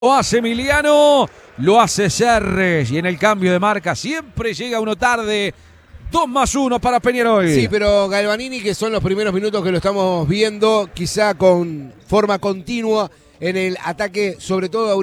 Lo hace Emiliano, lo hace Serres y en el cambio de marca siempre llega uno tarde. 2+1 para Peñarol. Sí, pero Galvanini, que son los primeros minutos que lo estamos viendo, quizá con forma continua en el ataque, sobre todo a